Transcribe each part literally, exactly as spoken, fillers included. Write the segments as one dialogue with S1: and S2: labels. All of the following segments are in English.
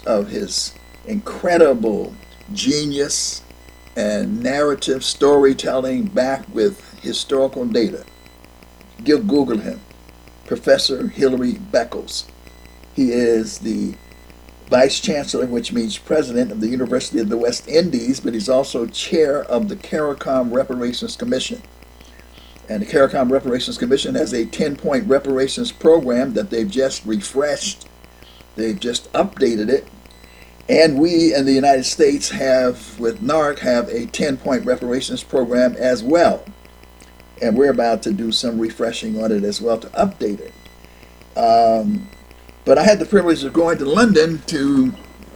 S1: of his incredible genius and narrative storytelling backed with historical data. Go Google him, Professor Hilary Beckles. He is the Vice Chancellor, which means President of the University of the West Indies, but he's also Chair of the CARICOM Reparations Commission. And the CARICOM Reparations Commission has a ten-point reparations program that they've just refreshed. They've just updated it. And we in the United States have, with NARC, have a ten-point reparations program as well. And we're about to do some refreshing on it as well to update it. Um, but I had the privilege of going to London to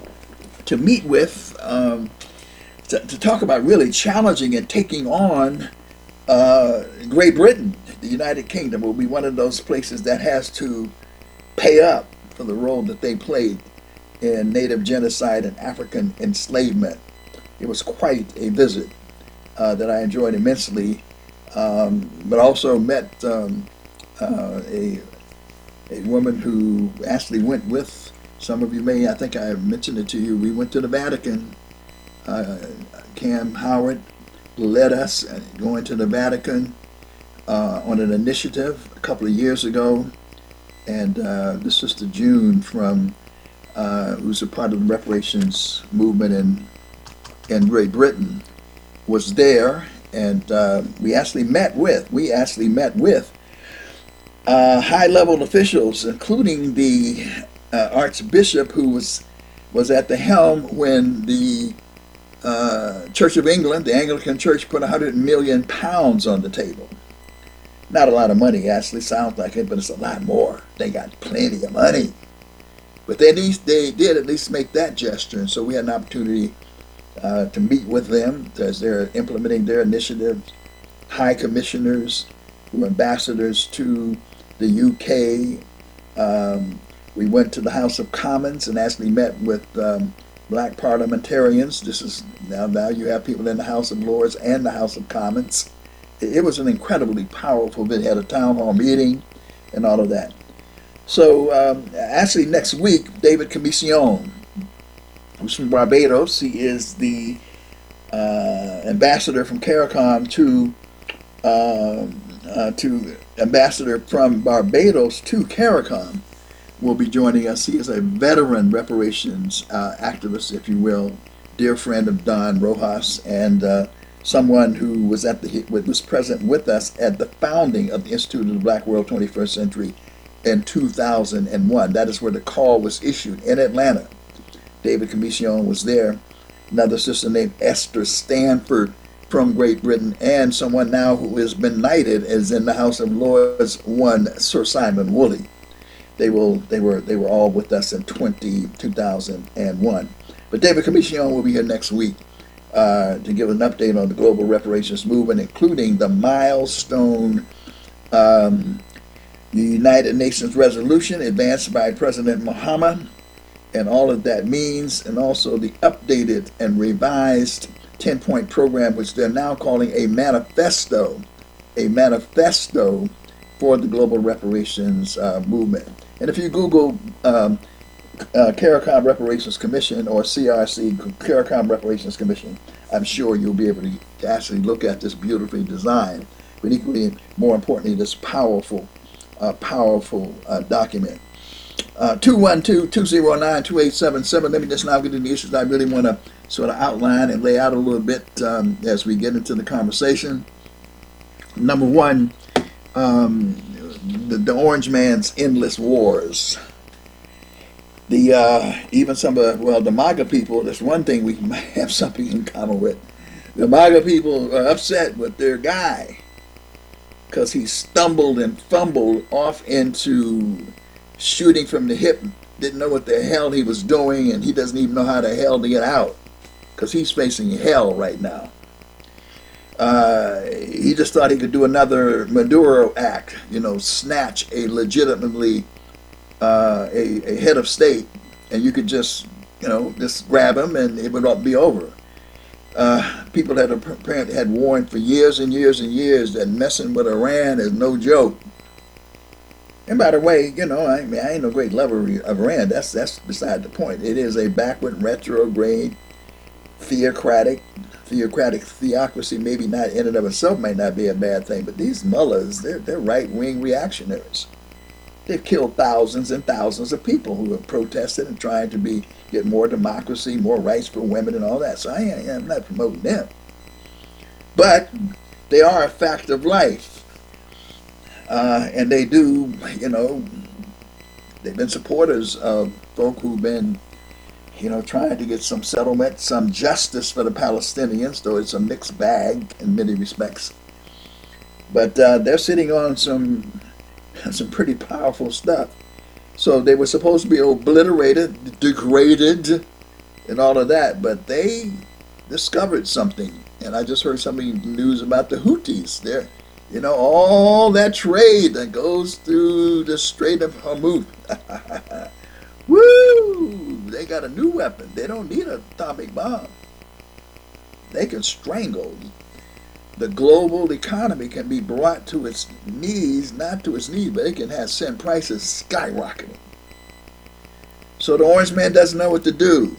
S1: to meet with, um, to, to talk about really challenging and taking on uh, Great Britain. The United Kingdom will be one of those places that has to pay up for the role that they played in native genocide and African enslavement. It was quite a visit uh, that I enjoyed immensely, um, but also met um, uh, a a woman who actually went with, some of you may, I think I mentioned it to you, we went to the Vatican. Uh, Cam Howard led us going to the Vatican uh, on an initiative a couple of years ago, and uh, the Sister June from Uh, who's a part of the reparations movement in in Great Britain, was there, and uh, we actually met with we actually met with uh, high-level officials, including the uh, Archbishop, who was was at the helm when the uh, Church of England, the Anglican Church, put one hundred million pounds on the table. Not a lot of money, actually sounds like it, but it's a lot more. They got plenty of money. But they, at least, they did at least make that gesture, and so we had an opportunity uh, to meet with them as they're implementing their initiative. High commissioners, who are ambassadors to the U K. Um, we went to the House of Commons and actually met with um, black parliamentarians. This is now now you have people in the House of Lords and the House of Commons. It, it was an incredibly powerful visit. Had a town hall meeting and all of that. So um, actually next week, David Commission, who's from Barbados, he is the uh, ambassador from CARICOM to uh, uh, to ambassador from Barbados to CARICOM, will be joining us. He is a veteran reparations uh, activist, if you will, dear friend of Don Rojas, and uh, someone who was at the was present with us at the founding of the Institute of the Black World twenty-first Century in two thousand one. That is where the call was issued in Atlanta. David Commission was there. Another sister named Esther Stanford from Great Britain, and someone now who has been knighted is in the House of Lords, one Sir Simon Woolley. They will they were they were all with us in two thousand one. But David Commission will be here next week uh, to give an update on the global reparations movement, including the milestone um, the United Nations resolution advanced by President Muhammad, and all of that means, and also the updated and revised ten-point program, which they're now calling a manifesto, a manifesto for the global reparations uh, movement. And if you Google um, uh, CARICOM Reparations Commission or C R C, CARICOM Reparations Commission, I'm sure you'll be able to actually look at this beautifully designed, but equally more importantly, this powerful A powerful uh, document. Uh, two one two, two zero nine, two eight seven seven. Let me just now get into the issues I really want to sort of outline and lay out a little bit um, as we get into the conversation. Number one, um, the, the Orange Man's endless wars. The uh, even some of, well, the MAGA people, that's one thing we might have something in common with. The MAGA people are upset with their guy, because he stumbled and fumbled off into shooting from the hip, didn't know what the hell he was doing, and he doesn't even know how the hell to get out, because he's facing hell right now. Uh, he just thought he could do another Maduro act, you know, snatch a legitimately uh, a, a head of state, and you could just, you know, just grab him and it would all be over. Uh, people that apparently had warned for years and years and years that messing with Iran is no joke. And by the way, you know, I mean, I ain't no great lover of Iran. That's that's beside the point. It is a backward, retrograde, theocratic, theocratic theocracy. Maybe not in and of itself might not be a bad thing, but these mullahs, they're they're right wing reactionaries. They've killed thousands and thousands of people who have protested and trying to be get more democracy, more rights for women, and all that. So I ain't, I'm not promoting them, but they are a fact of life. Uh, and they do, you know, they've been supporters of folk who've been, you know, trying to get some settlement, some justice for the Palestinians, though it's a mixed bag in many respects. But uh, they're sitting on some some pretty powerful stuff. So they were supposed to be obliterated, degraded, and all of that, but they discovered something. And I just heard something news about the Houthis. They're You know, all that trade that goes through the Strait of Hormuz. Woo! They got a new weapon. They don't need an atomic bomb. They can strangle. The global economy can be brought to its knees, not to its knees, but it can have send prices skyrocketing. So the orange man doesn't know what to do.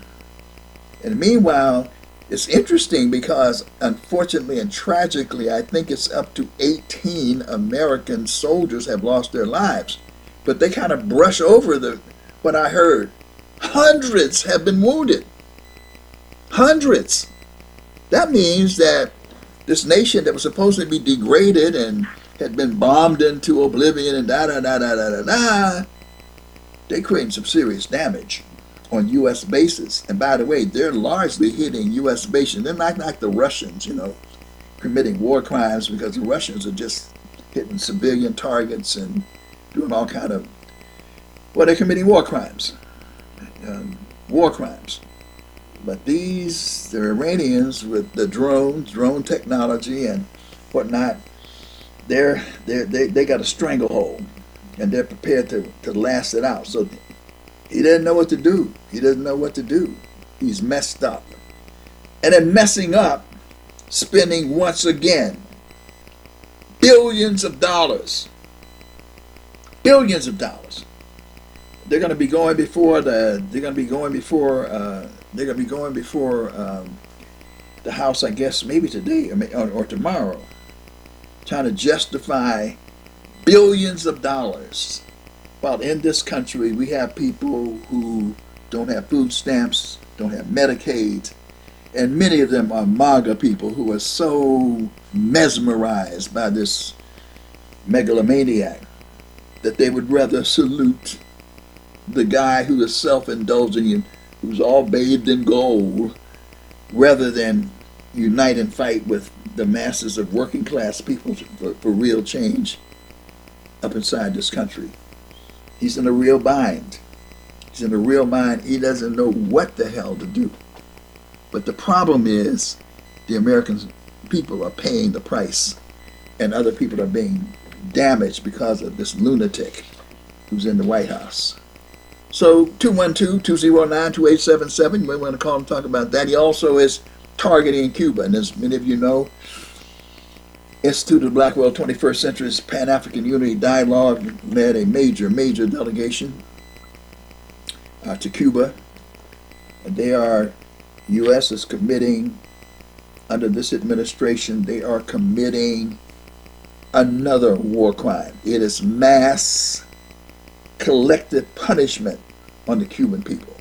S1: And meanwhile, it's interesting because, unfortunately and tragically, I think it's up to eighteen American soldiers have lost their lives. But they kind of brush over the what I heard. Hundreds have been wounded. Hundreds. That means that this nation that was supposed to be degraded and had been bombed into oblivion and da da da da da da da, they're creating some serious damage on U S bases. And by the way, they're largely hitting U S bases. They're not like the Russians, you know, committing war crimes, because the Russians are just hitting civilian targets and doing all kind of, well, they're committing war crimes, um, war crimes. But these, the Iranians with the drones, drone technology and whatnot, they're, they're, they they got a stranglehold, and they're prepared to, to last it out. So he doesn't know what to do. He doesn't know what to do. He's messed up. And then messing up, spending once again billions of dollars. Billions of dollars. They're going to be going before the. They're going to be going before. Uh, they're going to be going before um, the House, I guess, maybe today or, or tomorrow, trying to justify billions of dollars. While in this country, we have people who don't have food stamps, don't have Medicaid, and many of them are MAGA people who are so mesmerized by this megalomaniac that they would rather salute the guy who is self-indulging and who's all bathed in gold, rather than unite and fight with the masses of working class people for, for real change up inside this country. He's in a real bind. He's in a real bind. He doesn't know what the hell to do. But the problem is the American people are paying the price, and other people are being damaged because of this lunatic who's in the White House. So two one two, two oh nine, two eight seven seven, you might want to call and talk about that. He also is targeting Cuba, and as many of you know, Institute of the Black World twenty-first Century's Pan-African Unity Dialogue led a major, major delegation uh, to Cuba. And they are, U S is committing, under this administration, they are committing another war crime. It is mass collective punishment on the Cuban people.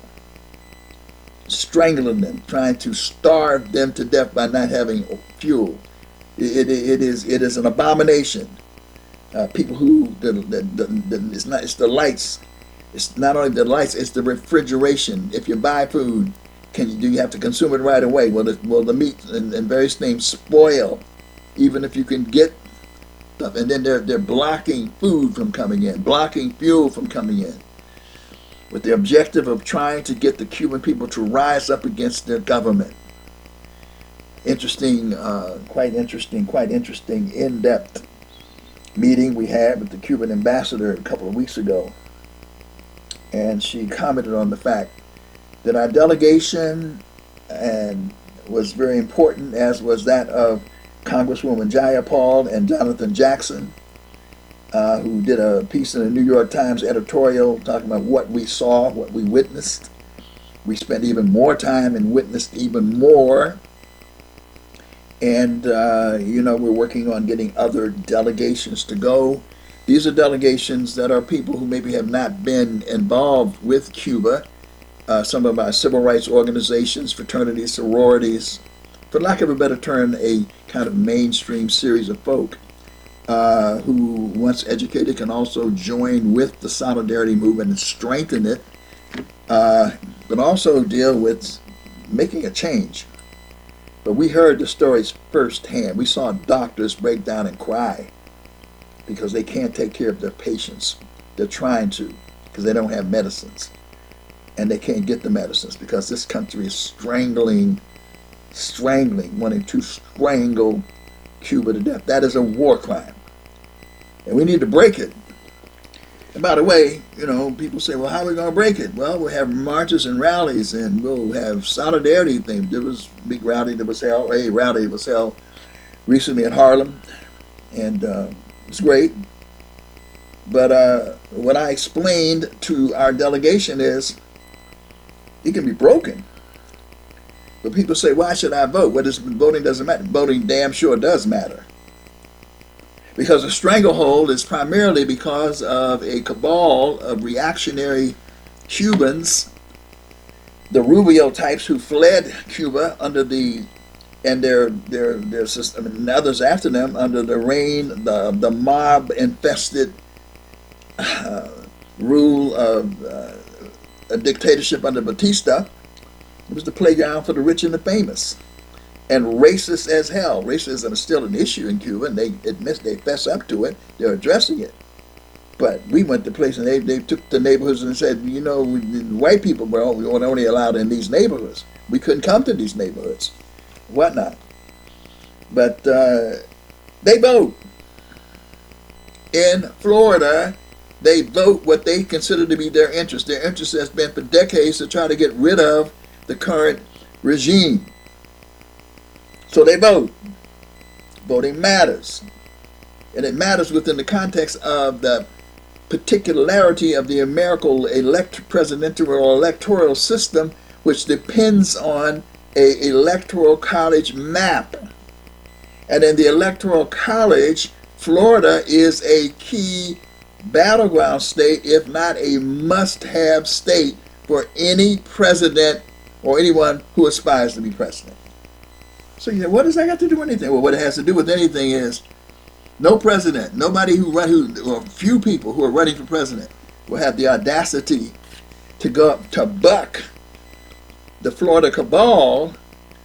S1: Strangling them, trying to starve them to death by not having fuel. It, it, it is it is an abomination. Uh, people who the, the, the, the it's not it's the lights. It's not only the lights. It's the refrigeration. If you buy food, can you do you have to consume it right away? Well, the, well, the meat and, and various things spoil, even if you can get stuff. And then they're they're blocking food from coming in, blocking fuel from coming in, with the objective of trying to get the Cuban people to rise up against their government. Interesting, uh, quite interesting, quite interesting, in-depth meeting we had with the Cuban ambassador a couple of weeks ago. And she commented on the fact that our delegation and was very important, as was that of Congresswoman Jayapal and Jonathan Jackson. uh, who did a piece in the New York Times editorial talking about what we saw, what we witnessed. We spent even more time and witnessed even more. And, uh, you know, we're working on getting other delegations to go. These are delegations that are people who maybe have not been involved with Cuba. Uh, some of our civil rights organizations, fraternities, sororities, for lack of a better term, a kind of mainstream series of folk uh, who, once educated, can also join with the solidarity movement and strengthen it, uh, but also deal with making a change. But we heard the stories firsthand. We saw doctors break down and cry because they can't take care of their patients. They're trying to because they don't have medicines. And they can't get the medicines because this country is strangling, strangling, wanting to strangle Cuba to death. That is a war crime. And we need to break it. And by the way, you know, people say, well, how are we going to break it? Well, we'll have marches and rallies, and we'll have solidarity things. There was a big rally that was held, a rally was held recently in Harlem, and uh, it's great. But uh, what I explained to our delegation is it can be broken. But people say, why should I vote? What is voting doesn't matter. Voting damn sure does matter. Because the stranglehold is primarily because of a cabal of reactionary Cubans, the Rubio types who fled Cuba under the, and their their their system, and others after them under the reign, the the mob infested uh, rule of uh, a dictatorship under Batista. It was the playground for the rich and the famous. And racist as hell. Racism is still an issue in Cuba, and they admit, they fess up to it. They're addressing it. But we went to places, and they, they took the neighborhoods and said, you know, we, white people were only, were only allowed in these neighborhoods. We couldn't come to these neighborhoods, whatnot. But uh, they vote. In Florida, they vote what they consider to be their interest. Their interest has been for decades to try to get rid of the current regime. So they vote. Voting matters. And it matters within the context of the particularity of the American elect presidential or electoral system, which depends on a electoral college map. And in the electoral college, Florida is a key battleground state, if not a must-have state for any president or anyone who aspires to be president. So you say, what does that got to do with anything? Well, what it has to do with anything is no president, nobody who run, who, or few people who are running for president will have the audacity to go up to buck the Florida cabal.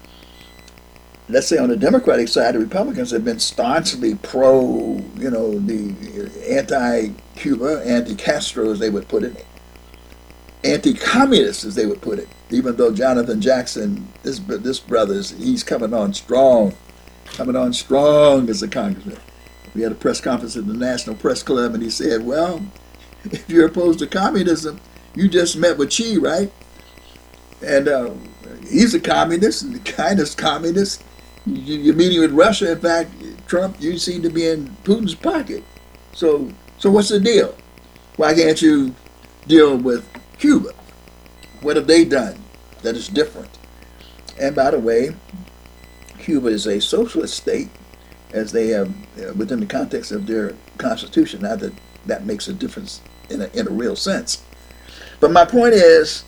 S1: Let's say on the Democratic side, the Republicans have been staunchly pro, you know, the anti-Cuba, anti-Castro, as they would put it, anti-communist, as they would put it. Even though Jonathan Jackson, this this brother's, he's coming on strong, coming on strong as a congressman. We had a press conference at the National Press Club, and he said, well, if you're opposed to communism, you just met with Xi, right? And uh, he's a communist, and the kindest communist. You're meeting with Russia. In fact, Trump, you seem to be in Putin's pocket. So, so what's the deal? Why can't you deal with Cuba? What have they done that is different? And by the way, Cuba is a socialist state, as they have uh, within the context of their constitution. Not that that makes a difference in a, in a real sense. But my point is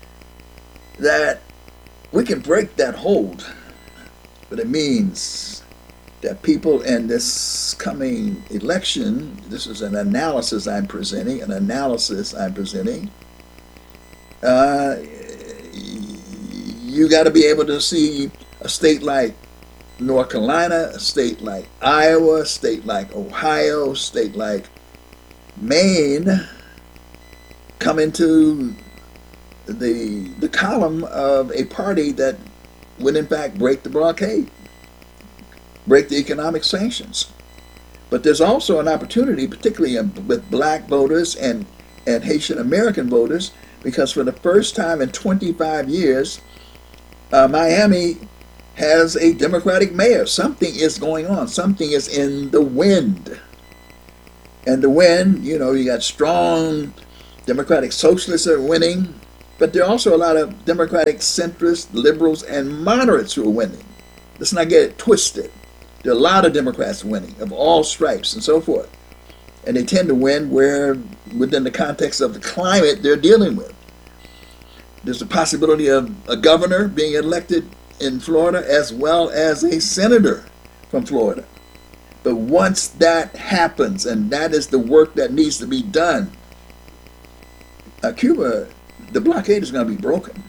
S1: that we can break that hold. But it means that people in this coming election, this is an analysis I'm presenting, an analysis I'm presenting, uh, you got to be able to see a state like North Carolina, a state like Iowa, a state like Ohio, a state like Maine come into the the column of a party that would in fact break the blockade, break the economic sanctions. But there's also an opportunity, particularly with black voters and, and Haitian American voters, because for the first time in twenty-five years, uh, Miami has a Democratic mayor. Something is going on. Something is in the wind. And to win, you know, you got strong Democratic Socialists are winning, but there are also a lot of Democratic centrists, liberals, and moderates who are winning. Let's not get it twisted. There are a lot of Democrats winning of all stripes and so forth. And they tend to win where, within the context of the climate they're dealing with. There's a possibility of a governor being elected in Florida as well as a senator from Florida. But once that happens, and that is the work that needs to be done, uh, Cuba, the blockade is going to be broken.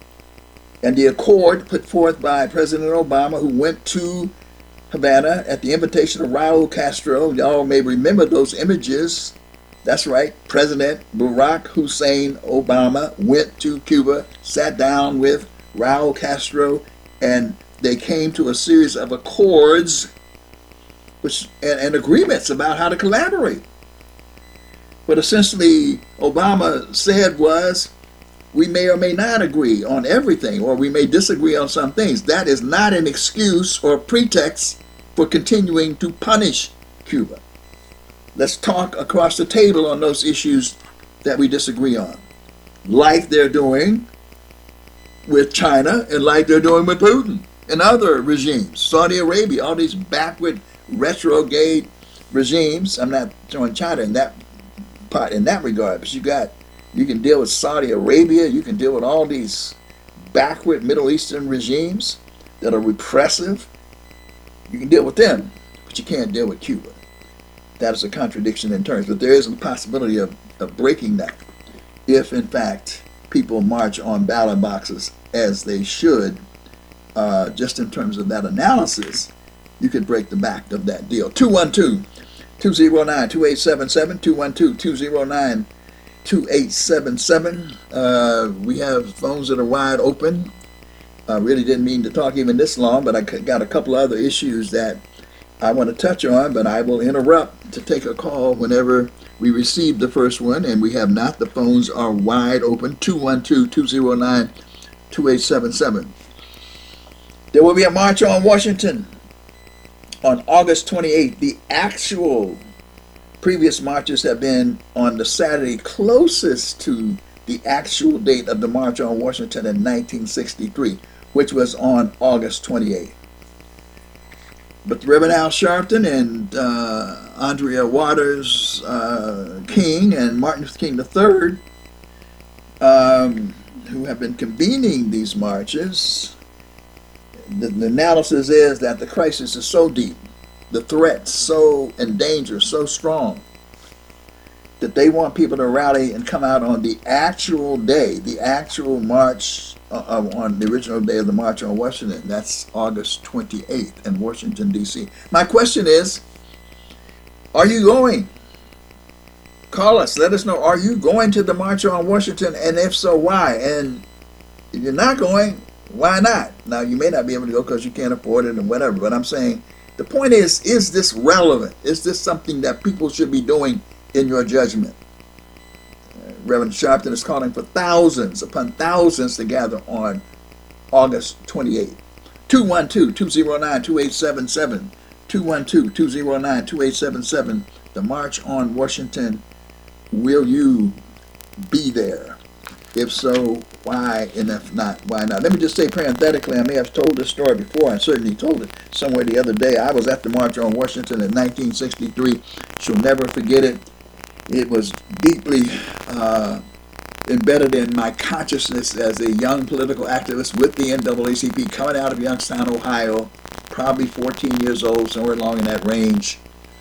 S1: And the accord put forth by President Obama, who went to Havana at the invitation of Raul Castro, y'all may remember those images. That's right, President Barack Hussein Obama went to Cuba, sat down with Raul Castro, and they came to a series of accords which and, and agreements about how to collaborate. What essentially Obama said was, we may or may not agree on everything, or we may disagree on some things. That is not an excuse or pretext for continuing to punish Cuba. Let's talk across the table on those issues that we disagree on, like they're doing with China and like they're doing with Putin and other regimes, Saudi Arabia, all these backward, retrograde regimes. I'm not throwing China in that part in that regard, but you got you can deal with Saudi Arabia, you can deal with all these backward Middle Eastern regimes that are repressive. You can deal with them, but you can't deal with Cuba. That is a contradiction in terms, but there is a possibility of, of breaking that if, in fact, people march on ballot boxes as they should. Uh, just in terms of that analysis, you could break the back of that deal. two one two, two zero nine, two eight seven seven, two one two, two zero nine, two eight seven seven. Uh, we have phones that are wide open. I really didn't mean to talk even this long, but I got a couple other issues that I want to touch on, but I will interrupt to take a call whenever we receive the first one, and we have not. The phones are wide open, two one two, two zero nine, two eight seven seven. There will be a march on Washington on August twenty-eighth. The actual previous marches have been on the Saturday closest to the actual date of the March on Washington in nineteen sixty-three, which was on August twenty-eighth. But Reverend Al Sharpton and uh, Andrea Waters uh, King and Martin Luther King the third, um, who have been convening these marches, the, the analysis is that the crisis is so deep, the threat so and danger so strong, that they want people to rally and come out on the actual day, the actual march uh, on the original day of the March on Washington. That's August twenty-eighth in Washington, D C My question is, are you going? Call us. Let us know. Are you going to the March on Washington? And if so, why? And if you're not going, why not? Now, you may not be able to go because you can't afford it and whatever, but I'm saying the point is, is this relevant? Is this something that people should be doing in your judgment? Uh, Reverend Sharpton is calling for thousands upon thousands to gather on August twenty-eighth. two one two, two zero nine, two eight seven seven. two one two, two zero nine, two eight seven seven. The March on Washington. Will you be there? If so, why? And if not, why not? Let me just say parenthetically, I may have told this story before. I certainly told it somewhere the other day. I was at the March on Washington in nineteen sixty-three. She'll never forget it. It was deeply uh, embedded in my consciousness as a young political activist with the N double A C P coming out of Youngstown, Ohio, probably fourteen years old, somewhere along in that range.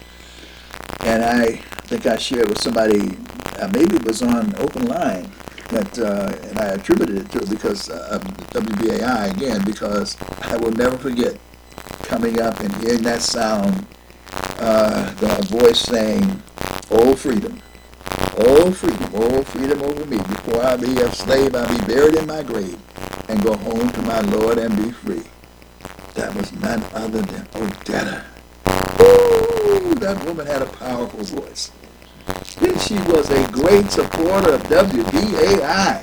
S1: And I think I shared with somebody, uh, maybe it was on Open Line, that, uh, and I attributed it to because uh, of W B A I again, because I will never forget coming up and hearing that sound, uh, the voice saying, "Oh freedom, oh freedom, oh freedom over me. Before I be a slave, I'll be buried in my grave and go home to my Lord and be free." That was none other than Odetta. Ooh, that woman had a powerful voice. And she was a great supporter of W B A I.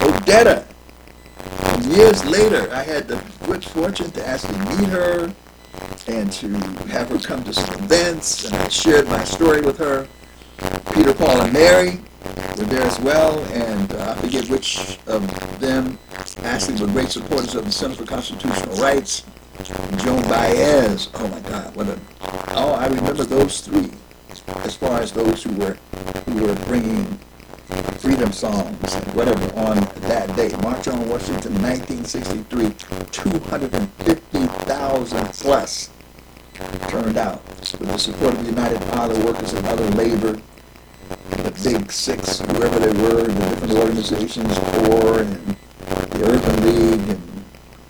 S1: Odetta. And years later, I had the good fortune to actually meet her and to have her come to some events, and I shared my story with her. Peter, Paul, and Mary were there as well, and uh, I forget which of them actually were great supporters of the Center for Constitutional Rights. Joan Baez, oh my God, what a, oh, I remember those three, as far as those who were, who were bringing freedom songs and whatever on that day. March on Washington, nineteen sixty-three, two hundred fifty thousand plus turned out with the support of the United Auto Workers and other labor, the Big Six, whoever they were, the different organizations, CORE and the Urban League, and,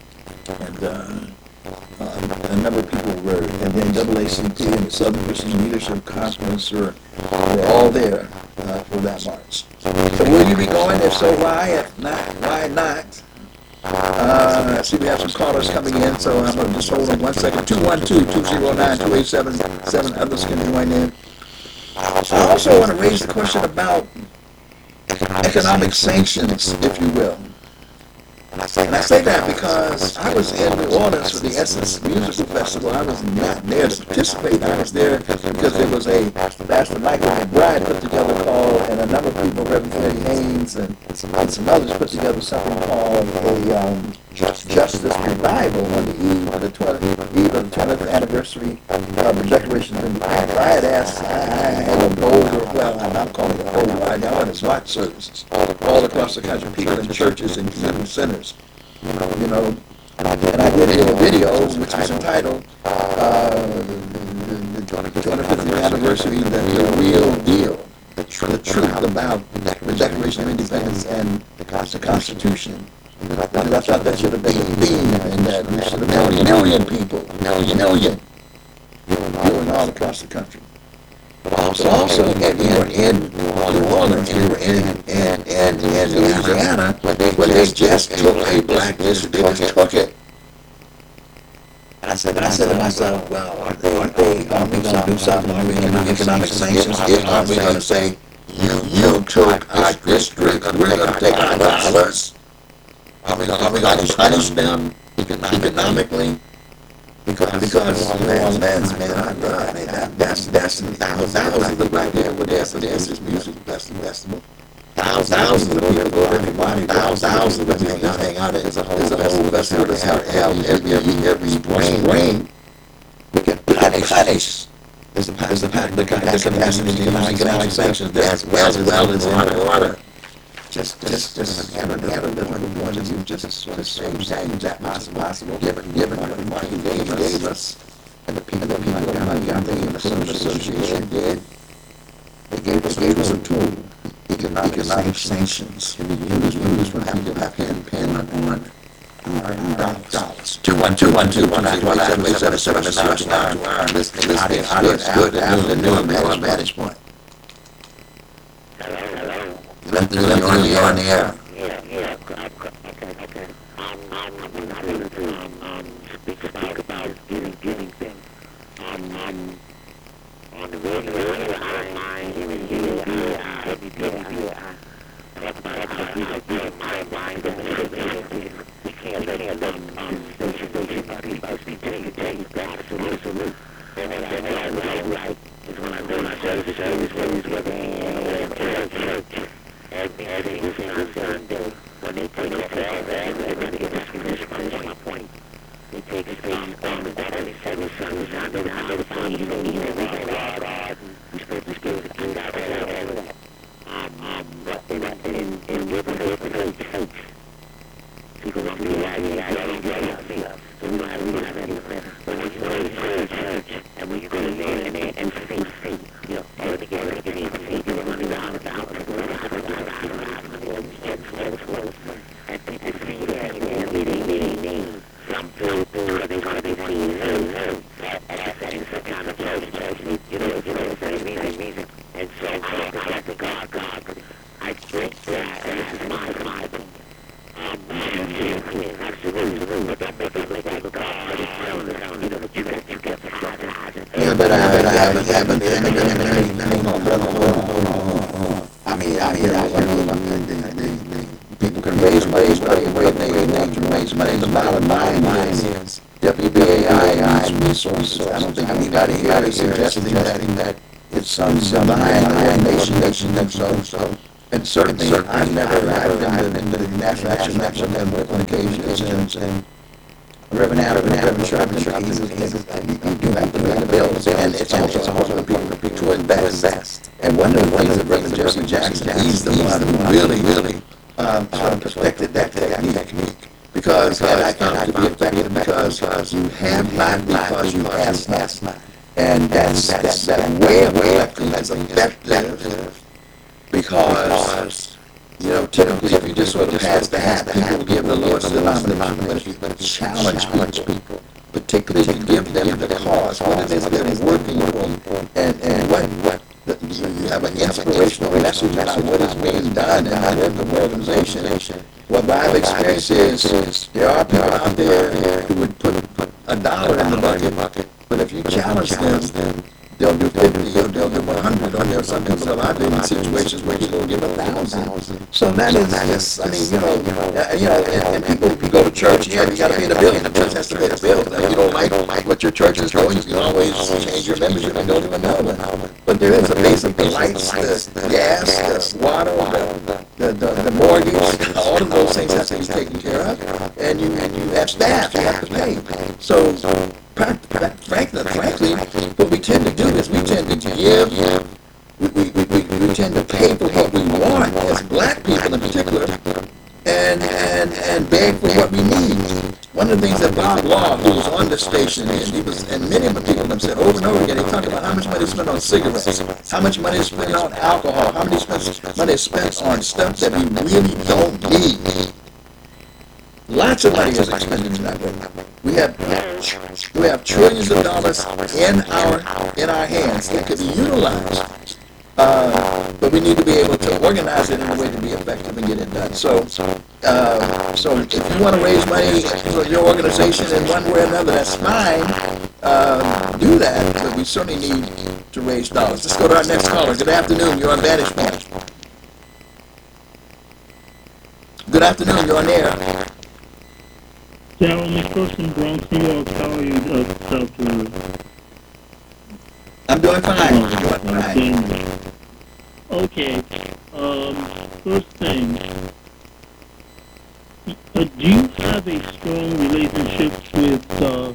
S1: and uh, uh, a number of people were, and then N double A C P and the Southern Christian Leadership Conference were, were all there uh, for that march. So will you be going? If so, why? If not, why not? Uh, I see we have some callers coming in, so I'm going to just hold on one second. two one two, two zero nine, two eight seven seven. Others can join in. I also want to raise the question about economic sanctions, if you will. And I say that because I was in New Orleans for the Essence Musical Festival. I was not there to participate. I was there because there was a Pastor Michael McBride put together called, and a number of people, Reverend Eddie Haynes and some others put together something called a um, Justice Revival on the eve of the twentieth, eve of the twentieth anniversary of the Declaration of Independence. I had asked, I had a bolder, well, I'm not calling it a bolder, I know it's watch services all across the country, people in churches and community centers. You know, you know, and I did, and I did it in a video which was entitled uh, the, the twenty-fifth anniversary, the, the real deal, the truth, the truth about the Declaration of Independence and the Constitution. And I thought, I thought that should have been a theme, and that we should have million, million people, million, million, viewing all across the country. But also, also in, in, in New Orleans, we were in, in, in, in Louisiana, where they, where they just took a black issue, they just took it. And I said, and I said to myself, well, are they, are they, are we going to do something? Are we going to do economic sanctions? Are we going to say, you, you took our district, we're going to take our dollars? Are we going to punish them economically? Because, because man's, man's, man, I mean, I mean that, that's, that's thousands, thousands of black people were there for the Essence Music Festival. Thousands, thousands of people go everybody, thousands, thousands of people hang out. There's a whole festival that's held every, every, every spring. We can punish, punish. There's a, there's a, the capacity to economic, economic sanctions as well as well as in order. Just, just, just, have a different point of view, just, just change that possible, possible, given, given what the money gave gave us, and the people, the people that money got, the association did, they gave us, gave us a tool, economic, economic sanctions, can be used, used when people have pen, pen on, on dollars. Two one two one two one nine two seven seven seven seven seven to our listening audience, good, the new advantage point. Let the let on the on the air. Yeah, yeah, okay, okay. Um, um, I'm not able to um, um speak about about giving giving things. Um, um, on the radio, I don't mind giving you every day. I talk about how we have been my mind and the we can't let it let um station station people speak to you, tell you that absolute. And then then right right is when I go to service service service with and church. Every, every single Sunday, when they take it there, they're going to get this condition from my point. They take a space on the every single Sunday, Sunday, I know the phone, you don't need every day, we're supposed to give the kid out there, all that. Um, um, but in, in, in living faith and church, people don't feel like, yeah, yeah, yeah, yeah, so we don't have, we don't have any friends. But when you go to church, and when you go in there, and, and, and faith, faith, you know, all together, give me a faith, give me money down, down, and people see that, and they, they, they, they, some feel good, they want to be seen, and it's a kind of church, church, you know, you know, it's amazing, amazing, and so, I have to God, God, I think that, and this is my, my opinion, um, absolutely, but don't make it like that, God, you know, you get, you get, yeah, but I haven't, haven't, haven't, haven't, hold on, brother, hold on, hold on, hold on, I mean, I mean, I mean, people can raise money, money, raise money, raise money. The bottom line is W B A I, sources. I don't think anybody here is suggesting that it's some divine ordination that you do so. And certainly, I've never, I've been to the National Action Network on occasions, and Reverend Adam, Reverend Sharp, and Sharp, you do have to pay the bills, and it's also it's also for people to invest. And one of the things that Reverend Jesse Jackson, he's the one who really, really um, sort of perfected that technique. Because, and I found it to be effective because you have not because you ask not. And that's, that's that way of collecting is effective because, you know, typically if you just sort of pass the hat, people will give the lowest denomination. But if you challenge people, particularly to give them the cause, what it is that is working for, and, and what, what the, you have an inspirational message about what is being done and how the organization. What I've experienced is there are people out there who would put a dollar in the bucket, but if you challenge them, they'll do fifty, they'll, they'll do one hundred, or there's some people that I've been in situations where people will give a thousand. So that is just, I mean, you know, uh, you know, and, and people, you go to church, yeah, you gotta pay the bill, and the church has to pay the bill. If you don't like, like what your church is doing, you can always change your membership and go to another. But there is a basic, the lights, the gas, the water, the, the, the, the mortgage, all of those things have to be taken care of, and you, and you have staff, you have to pay. So, frankly, frankly, what we tend to do is we tend to give, we, we, we, we tend to pay for what we want as black people in particular, and, and, and beg for what we need. One of the things that Bob Law, who was on the station, and he was, and many of the people have said over and over again, he talked about how much money is spent on cigarettes, how much money is spent on alcohol, how much money is spent on stuff that we really don't need. Lots of money is expended in that way. We have we have trillions of dollars in our in our hands that could be utilized, uh, but we need to be able to organize it in a way to be effective and get it done. So, uh, so if you want to raise money for your organization in one way or another, that's fine. Uh, do that, but we certainly need to raise dollars. Let's go to our next caller. Good afternoon. You're on Vantage Point. Good afternoon. You're on air.
S2: Darrell McPherson, Bronx, New York. How are you, uh, Doctor?
S1: I'm doing fine.
S2: Uh,
S1: I'm doing fine.
S2: uh, okay. Um, first thing, uh, do you have a strong relationship with uh,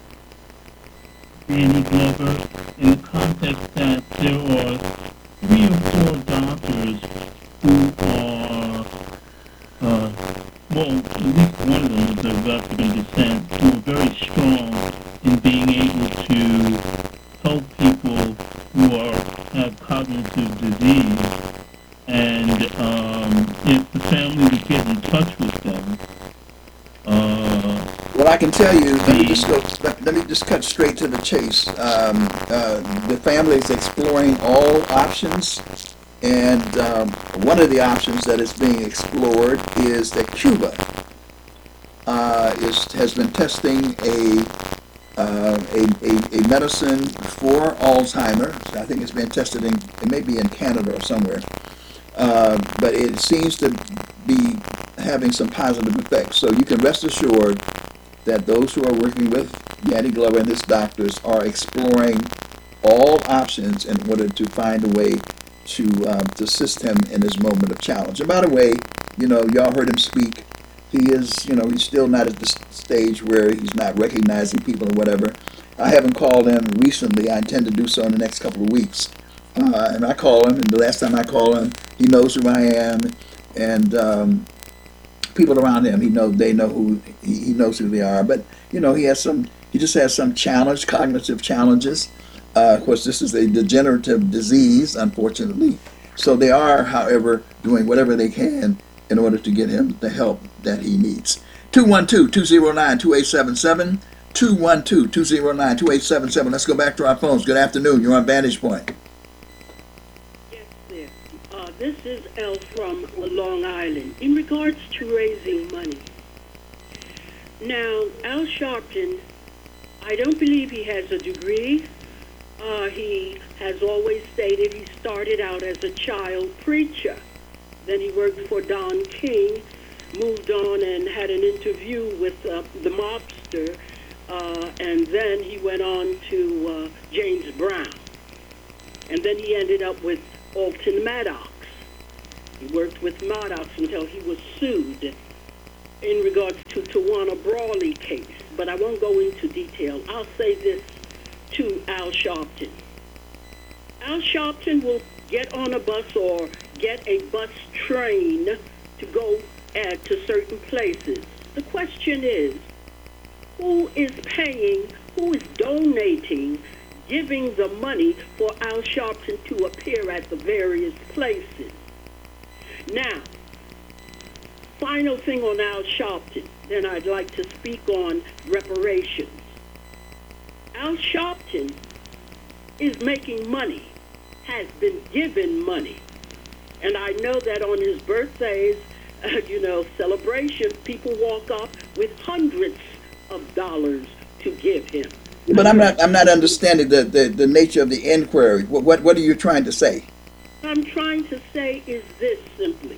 S2: Danny Glover in the context that there are three or four doctors who are uh, well, at least one of them is of African descent, who are very strong in being able to help people who are have cognitive disease, and um, if the family would get in touch with them. Uh,
S1: well, I can tell you. Let me just go. Let, let me just cut straight to the chase. Um, uh, the family is exploring all options. And um, one of the options that is being explored is that Cuba uh, is has been testing a, uh, a, a a medicine for Alzheimer's. I think it's been tested in, it may be in Canada or somewhere, uh, but it seems to be having some positive effects. So you can rest assured that those who are working with Danny Glover and his doctors are exploring all options in order to find a way to um, to assist him in his moment of challenge. And by the way, you know, y'all heard him speak. He is, you know, he's still not at the stage where he's not recognizing people or whatever. I haven't called him recently. I intend to do so in the next couple of weeks. Uh, and I call him, and the last time I call him, he knows who I am, and um, people around him, he knows they know who he, he knows who they are. But you know, he has some. He just has some challenge, cognitive challenges. Uh, of course, this is a degenerative disease, unfortunately. So they are, however, doing whatever they can in order to get him the help that he needs. two one two, two zero nine, two eight seven seven, two one two, two zero nine, two eight seven seven. Let's go back to our phones. Good afternoon. You're on Vantage Point.
S3: Yes, sir. Uh, this is Elle from Long Island. In regards to raising money, now, Al Sharpton, I don't believe he has a degree. Uh, he has always stated he started out as a child preacher. Then he worked for Don King, moved on and had an interview with uh, the mobster, uh, and then he went on to uh, James Brown. And then he ended up with Alton Maddox. He worked with Maddox until he was sued in regards to Tawana Brawley case. But I won't go into detail. I'll say this to Al Sharpton. Al Sharpton will get on a bus or get a bus train to go uh, to certain places. The question is, who is paying, who is donating, giving the money for Al Sharpton to appear at the various places? Now, final thing on Al Sharpton, then I'd like to speak on reparations. Al Sharpton is making money, has been given money. And I know that on his birthdays, uh, you know, celebrations, people walk up with hundreds of dollars to give him.
S1: But I'm not. I'm not understanding the, the, the nature of the inquiry. What, what what are you trying to say?
S3: What I'm trying to say is this simply: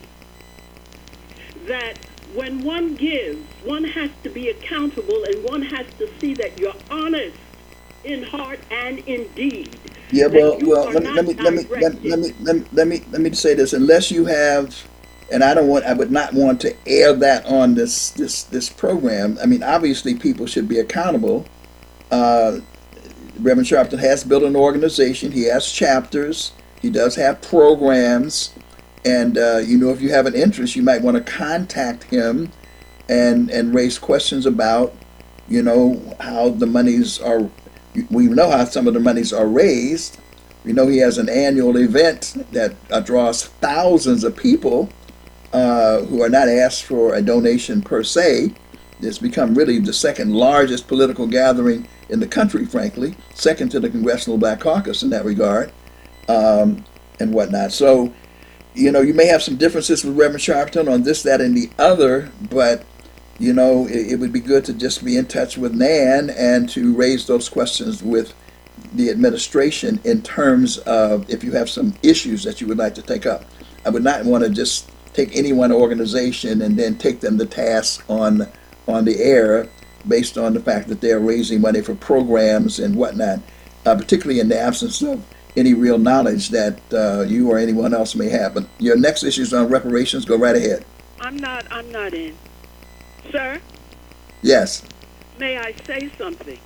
S3: that when one gives, one has to be accountable, and one has to see that you're honest in heart and in deed.
S1: Yeah.
S3: That
S1: Well.
S3: you
S1: Well.
S3: are
S1: Let me let me
S3: not
S1: let me let,
S3: directed.
S1: let me let me let me let me say this. Unless you have, and I don't want. I would not want to air that on this this this program. I mean, obviously, people should be accountable. Uh, Reverend Sharpton has built an organization. He has chapters. He does have programs. And, uh, you know, if you have an interest, you might want to contact him and, and raise questions about, you know, how the monies are. We know how some of the monies are raised. We know he has an annual event that uh, draws thousands of people uh, who are not asked for a donation per se. It's become really the second largest political gathering in the country, frankly, second to the Congressional Black Caucus in that regard, um, and whatnot. So, you know, you may have some differences with Reverend Sharpton on this, that, and the other, but, you know, it, it would be good to just be in touch with Nan and to raise those questions with the administration in terms of if you have some issues that you would like to take up. I would not want to just take any one organization and then take them to task on on the air based on the fact that they're raising money for programs and whatnot, uh, particularly in the absence of any real knowledge that uh, you or anyone else may have. But your next issue is on reparations. Go right ahead.
S3: I'm not, I'm not in. Sir,
S1: Yes,
S3: may I say something?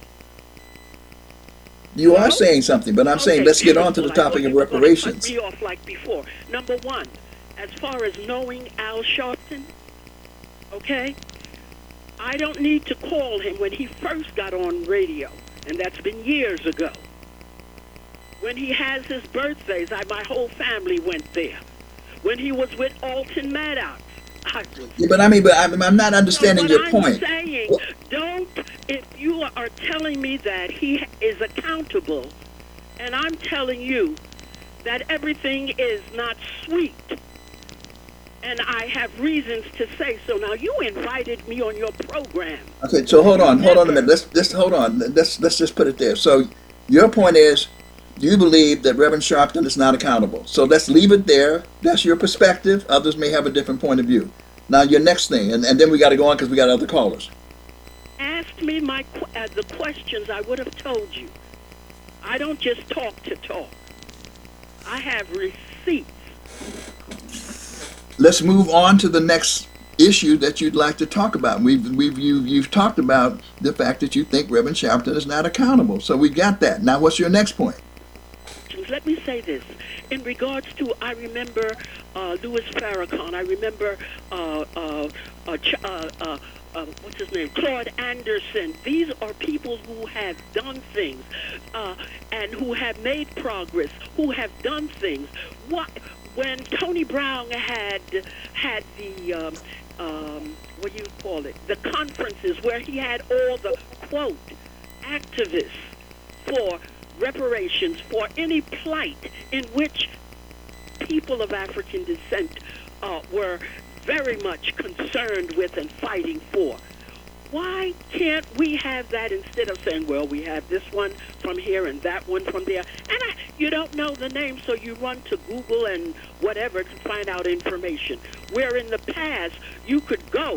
S1: you are
S3: Hello?
S1: saying something, but I'm saying
S3: Okay,
S1: let's get on to the
S3: beautiful. I
S1: topic
S3: thought
S1: of
S3: you were gonna
S1: reparations.
S3: cut me off like before. Number one, as far as knowing Al Sharpton, okay, I don't need to call him when he first got on radio, and that's been years ago. When he has his birthdays, I, my whole family went there. When he was with Alton Maddox, I was
S1: Yeah, but I mean, but I'm, I'm not understanding
S3: no,
S1: your
S3: what
S1: point.
S3: I'm saying,
S1: Well-
S3: don't, if you are telling me that he is accountable, and I'm telling you that everything is not sweet, and I have reasons to say so. Now, you invited me on your program.
S1: Okay, so hold on, hold on a
S3: Never.
S1: minute. Let's let's hold on. Let's let's just put it there. So your point is you believe that Reverend Sharpton is not accountable. So let's leave it there. That's your perspective. Others may have a different point of view. Now your next thing, and, and then we got to go on because we got other callers.
S3: Asked me my qu- uh, the questions, I would have told you. I don't just talk to talk. I have receipts.
S1: Let's move on to the next issue that you'd like to talk about. We've we've you you've talked about the fact that you think Reverend Sharpton is not accountable. So we got that. Now what's your next point?
S3: Let me say this. In regards to, I remember uh, Louis Farrakhan. I remember, uh, uh, uh, Ch- uh, uh, uh, what's his name? Claude Anderson. These are people who have done things uh, and who have made progress, who have done things. What when Tony Brown had had the um, um, what do you call it? The conferences where he had all the quote activists for reparations for any plight in which people of African descent uh, were very much concerned with and fighting for. Why can't we have that instead of saying, well, we have this one from here and that one from there, and I, you don't know the name, so you run to Google and whatever to find out information. Where in the past, you could go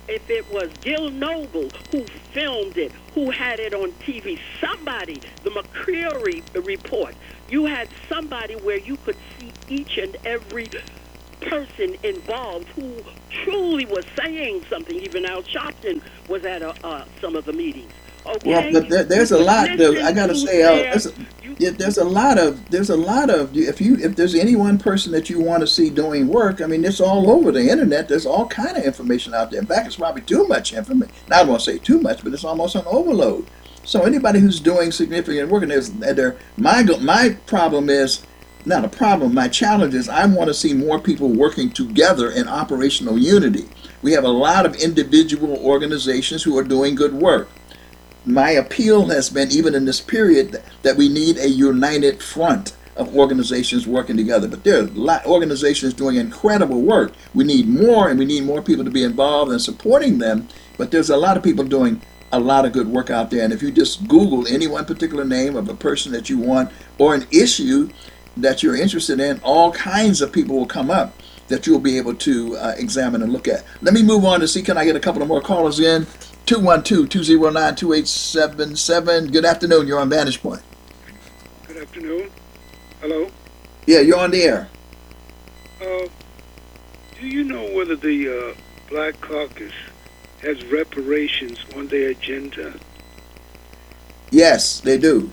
S3: if it was Gil Noble who filmed it, who had it on T V, somebody, the McCreary report, you had somebody where you could see each and every person involved who truly was saying something. Even Al Sharpton was at a, uh, some of the meetings. Okay?
S1: Well, but there, there's a
S3: You
S1: lot.
S3: could
S1: Though,
S3: listen
S1: I gotta
S3: to
S1: say, Al,
S3: their-
S1: there's a,
S3: you-
S1: yeah, there's a lot of there's a lot of if you if there's any one person that you want to see doing work, I mean, it's all over the internet. There's all kind of information out there. In fact, it's probably too much information. I don't want to say too much, but it's almost an overload. So anybody who's doing significant work, and there's there, my go- my problem is not a problem. My challenge is I want to see more people working together in operational unity. We have a lot of individual organizations who are doing good work. My appeal has been, even in this period, that we need a united front of organizations working together. But there are a lot organizations doing incredible work. We need more, and we need more people to be involved in supporting them. But there's a lot of people doing a lot of good work out there. And if you just Google any one particular name of a person that you want or an issue that you're interested in, all kinds of people will come up that you'll be able to uh, examine and look at. Let me move on to see, can I get a couple of more callers in? two one two, two zero nine, two eight seven seven. Good afternoon. You're on Vantage Point.
S4: Good afternoon. Hello.
S1: Yeah, you're on the air.
S4: Uh, do you know whether the uh, Black Caucus has reparations on their agenda?
S1: Yes, they do.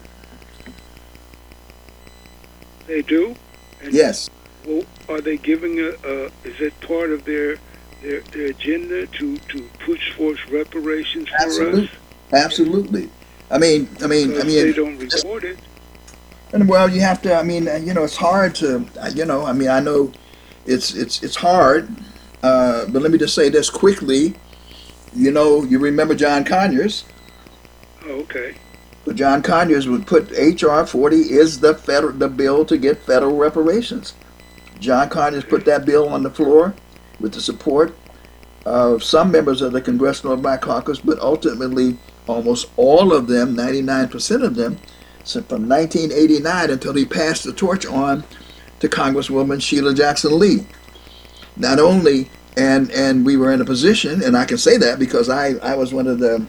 S4: They do? And,
S1: Yes.
S4: Well, are they giving a, uh, is it part of their, their their agenda to, to push forth reparations for
S1: Absolutely.
S4: us?
S1: Absolutely. I mean, I mean, I
S4: Because
S1: mean,
S4: they don't report it.
S1: and well, you have to. I mean, uh, you know, it's hard to. uh, You know, I mean, I know it's it's it's hard. Uh, but let me just say this quickly. You know, you remember John Conyers.
S4: Oh, okay.
S1: But John Conyers would put H R forty is the federal the bill to get federal reparations. John Conyers put that bill on the floor with the support of some members of the Congressional Black Caucus, but ultimately almost all of them, ninety-nine percent of them, so from nineteen eighty-nine until he passed the torch on to Congresswoman Sheila Jackson Lee. Not only, and and we were in a position, and I can say that because I, I was one of the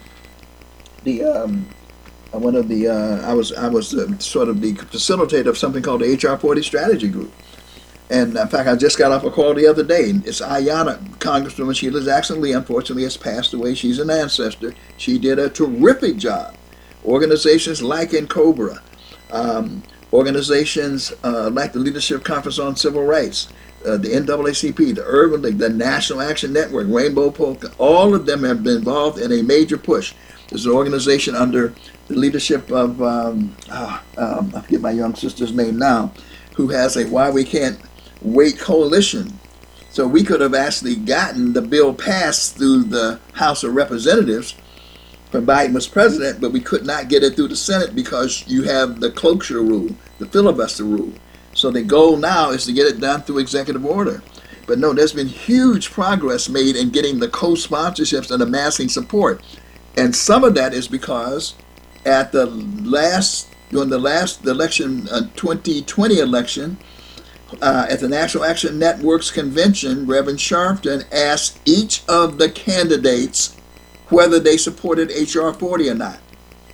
S1: the um, one of the uh, I was I was uh, sort of the facilitator of something called the H R forty Strategy Group. And in fact, I just got off a call the other day. It's Ayanna, Congresswoman Sheila Jackson Lee, unfortunately has passed away. She's an ancestor. She did a terrific job. Organizations like NCOBRA, um, organizations uh, like the Leadership Conference on Civil Rights, uh, the N double A C P, the Urban League, the National Action Network, Rainbow Polka, all of them have been involved in a major push. There's an organization under the leadership of, um, ah, um, I forget my young sister's name now, who has a Why We Can't Wait coalition. So we could have actually gotten the bill passed through the House of Representatives when Biden was president, but we could not get it through the Senate because you have the cloture rule, the filibuster rule. So the goal now is to get it done through executive order. But no, there's been huge progress made in getting the co-sponsorships and amassing support. And some of that is because at the last, during the last election, uh, twenty twenty election, Uh, at the National Action Network's convention, Reverend Sharpton asked each of the candidates whether they supported H R forty or not,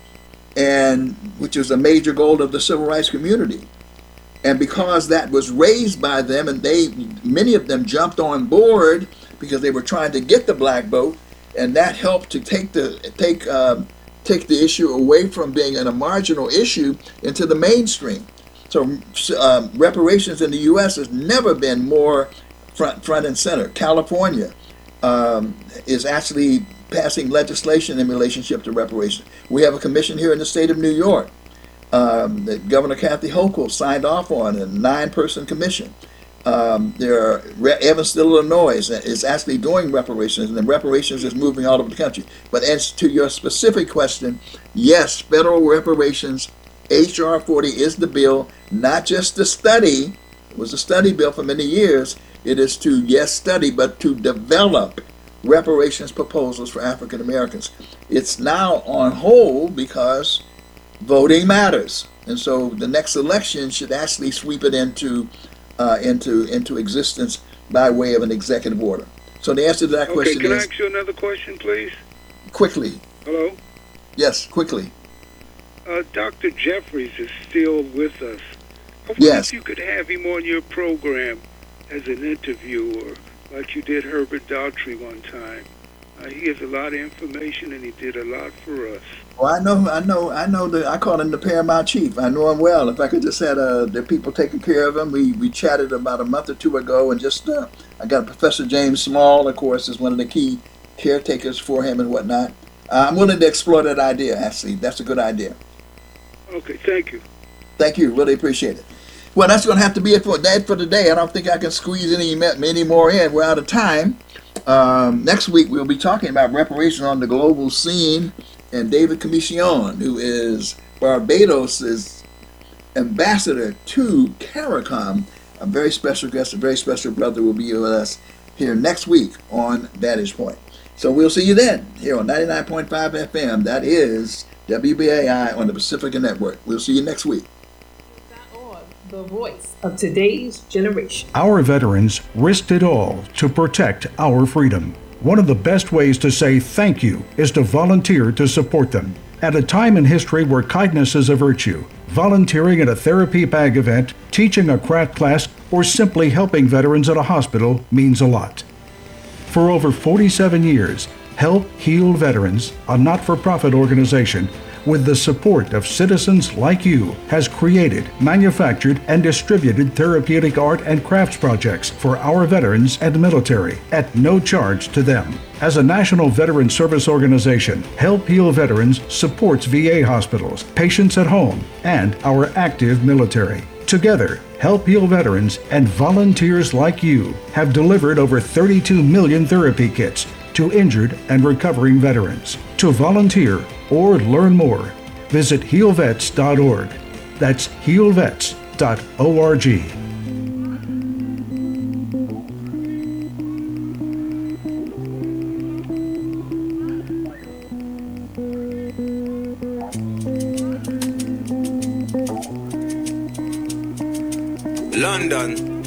S1: and which was a major goal of the civil rights community. And because that was raised by them, and they, many of them jumped on board because they were trying to get the black vote, and that helped to take the take um, take the issue away from being a marginal issue into the mainstream. So um, reparations in the U S has never been more front front and center. California um, is actually passing legislation in relationship to reparations. We have a commission here in the state of New York um, that Governor Kathy Hochul signed off on, a nine-person commission. Um, there are Evanston, Illinois is actually doing reparations, and the reparations is moving all over the country. But as to your specific question, yes, federal reparations, H R forty is the bill, not just to study. It was a study bill for many years. It is to, yes, study, but to develop reparations proposals for African Americans. It's now on hold because voting matters. And so the next election should actually sweep it into uh, into into existence by way of an executive order. So the answer to that
S4: Okay,
S1: question
S4: can I
S1: is
S4: ask you another question, please?
S1: quickly.
S4: Hello?
S1: Yes, quickly.
S4: Uh, Doctor Jeffries is still with us. I wonder
S1: Yes.
S4: if you could have him on your program as an interviewer, like you did Herbert Daughtry one time. Uh, he has a lot of information, and he did a lot for us.
S1: Well, I know, I know, I know. The I call him the Paramount Chief. I know him well. If I could just had uh, the people taking care of him. We we chatted about a month or two ago, and just uh, I got Professor James Small, of course, is one of the key caretakers for him and whatnot. Uh, I'm willing to explore that idea. Actually, that's a good idea.
S4: Okay, thank you.
S1: Thank you. Really appreciate it. Well, that's going to have to be it for that for today. I don't think I can squeeze any many more in. We're out of time. Um, next week we'll be talking about reparations on the global scene, and David Commission, who is Barbados's ambassador to CARICOM, a very special guest, a very special brother, will be with us here next week on Vantage Point. So we'll see you then here on ninety-nine point five F M. That is W B A I on the Pacifica Network. We'll see you next week.
S5: The voice of today's generation.
S6: Our veterans risked it all to protect our freedom. One of the best ways to say thank you is to volunteer to support them. At a time in history where kindness is a virtue, volunteering at a therapy bag event, teaching a craft class, or simply helping veterans at a hospital means a lot. For over forty-seven years, Help Heal Veterans, a not-for-profit organization, with the support of citizens like you, has created, manufactured, and distributed therapeutic art and crafts projects for our veterans and military at no charge to them. As a national veteran service organization, Help Heal Veterans supports V A hospitals, patients at home, and our active military. Together, Help Heal Veterans and volunteers like you have delivered over thirty-two million therapy kits to injured and recovering veterans. To volunteer or learn more, visit heal vets dot org. That's heal vets dot org.
S7: London.